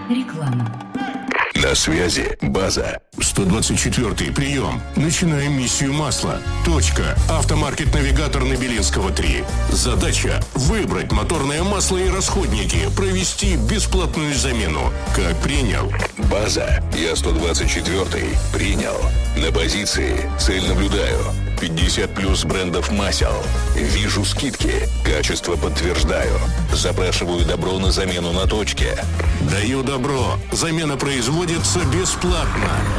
Реклама. На связи база. 124-й прием. Начинаем миссию масла. Точка. Автомаркет-навигатор на Белинского 3. Задача – выбрать моторное масло и расходники, провести бесплатную замену. Как принял? База. Я 124-й. Принял. На позиции. Цель наблюдаю. 50 плюс брендов масел. Вижу скидки. Качество подтверждаю. Запрашиваю добро на замену на точке. Даю добро. Замена производится бесплатно.